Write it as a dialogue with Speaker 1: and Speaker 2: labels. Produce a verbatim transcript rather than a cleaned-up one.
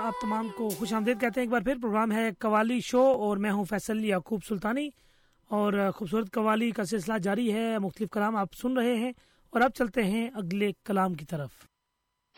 Speaker 1: आप तमाम को खुश आमदीद कहते हैं। एक बार फिर प्रोग्राम है कवाली शो और मैं हूं फैसल याकूब सुल्तानी और खूबसूरत कवाली का सिलसिला जारी है। मुख्तलिफ कलाम आप सुन रहे हैं और अब चलते हैं अगले कलाम की तरफ।